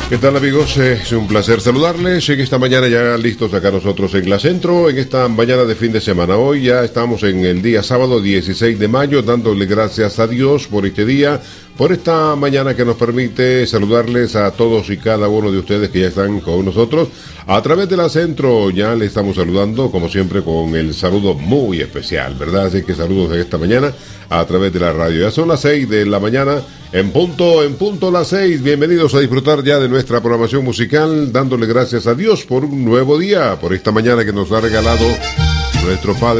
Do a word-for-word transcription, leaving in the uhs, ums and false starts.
¿Qué tal, amigos? Es un placer saludarles en esta mañana ya listos acá nosotros en la Centro, en esta mañana de fin de semana. Hoy ya estamos en el día sábado dieciséis de mayo, dándole gracias a Dios por este día, por esta mañana que nos permite saludarles a todos y cada uno de ustedes que ya están con nosotros. A través de la Centro ya le estamos saludando, como siempre, con el saludo muy especial, ¿verdad? Así que saludos de esta mañana a través de la radio. Ya son las seis de la mañana, en punto, en punto las seis. Bienvenidos a disfrutar ya de nuestra programación musical, dándole gracias a Dios por un nuevo día, por esta mañana que nos ha regalado nuestro Padre